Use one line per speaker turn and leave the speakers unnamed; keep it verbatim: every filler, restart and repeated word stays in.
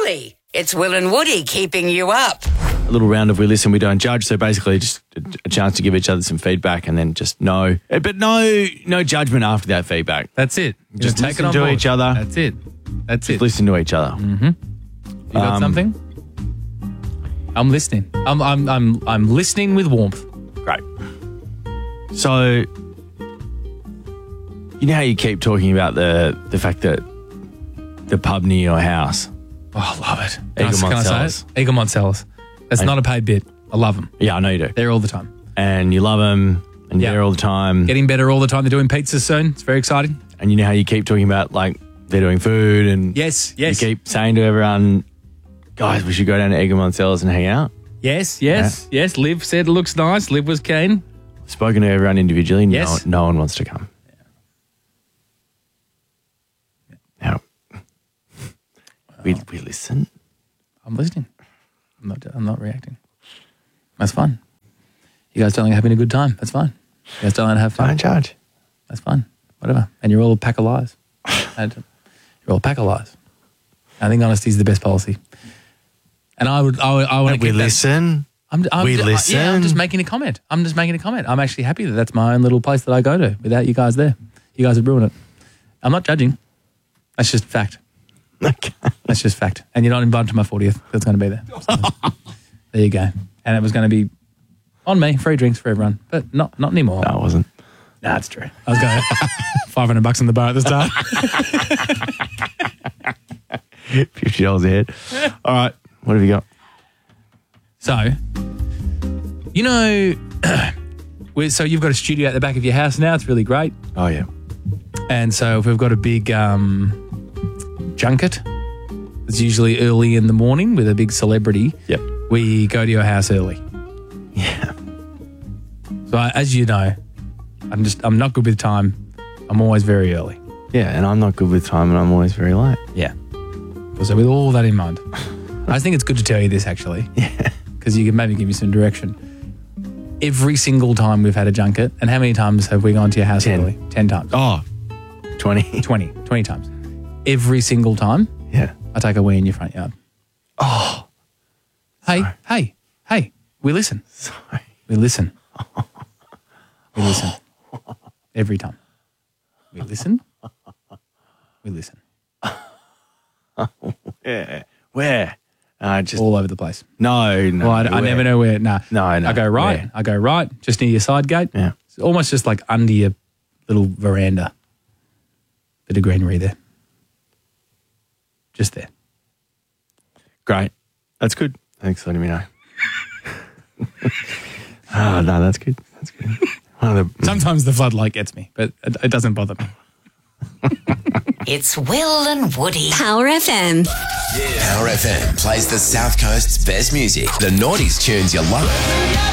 really? It's Will and Woody keeping you up.
A little round of we listen, we don't judge. So basically just a, a chance to give each other some feedback and then just no, but no no judgment after that feedback.
That's it. You
Just
take
listen
it on
to
board.
each other.
That's it. That's
Just
it.
listen to each other.
Mm-hmm. You got
Um,
something? I'm listening. I'm I'm I'm I'm listening with warmth.
Great. So, you know how you keep talking about the the fact that the pub near your house.
Oh, I love it. Can, I,
Eagle
can I say
Moncellas.
it? Eagle Moncellas. That's
I-
not a paid bit. I love them.
Yeah, I know you do.
They're all the time.
And you love them, and
Yeah.
you're there all the time.
Getting better all the time. They're doing pizzas soon. It's very exciting.
And you know how you keep talking about, like, they're doing food, and
Yes, yes.
you keep saying to everyone, guys, we should go down to Eagle Moncellas and hang out.
Yes, yes, yes. Liv said it looks nice. Liv was keen.
I've spoken to everyone individually, and
Yes.
no, no one wants to come. Now, we, we listen.
I'm listening. I'm not. I'm not reacting. That's fine. You guys don't like having a good time. That's fine. You guys don't like to have fun.
Don't judge.
That's fine. Whatever. And you're all a pack of lies. And you're all a pack of lies. I think honesty is the best policy. And I would. I, would, I want to
We listen.
I'm, I'm,
We
I-
listen.
Yeah, I'm just making a comment. I'm just making a comment. I'm actually happy that that's my own little place that I go to without you guys there. You guys have ruined it. I'm not judging. That's just fact.
Okay.
That's just fact. And you're not invited to my fortieth. That's going to be there. So, there you go. And it was going to be on me, free drinks for everyone, but not not anymore.
No, it wasn't.
No, that's true. I was going five hundred bucks in the bar at the start.
fifty dollars a head. All right. What have you got?
So, you know, we're, so you've got a studio at the back of your house now. It's really great.
Oh, yeah.
And so if we've got a big um, junket, it's usually early in the morning with a big celebrity.
Yep.
We go to your house early.
Yeah.
So I, as you know, I'm just I'm not good with time. I'm always very early.
Yeah, and I'm not good with time, and I'm always very late.
Yeah. So with all that in mind, I think it's good to tell you this actually.
Yeah.
Because you can maybe give me some direction. Every single time we've had a junket, and how many times have we gone to your house
Ten.
early? Ten times.
Oh, twenty.
twenty. twenty times. Every single time,
Yeah.
I take a wee in your front yard.
Oh,
Hey,
Sorry.
hey, hey, we listen.
sorry.
We listen. We listen. Every time. We listen. We listen.
Yeah. Where? Uh, just
All over the place.
no, no.
Well, I, I
where?
never know where. Nah.
No, no,
I go right.
where?
I go right, just near your side gate.
Yeah.
It's almost just like under your little veranda. Bit of greenery there. Just there.
Great. That's good. Thanks for letting me know. Oh, no, that's good. That's good. One of the,
Sometimes the floodlight gets me, but it, it doesn't bother me.
It's Will and Woody.
Power F M.
Power F M plays the South Coast's best music. The noughties tunes you love.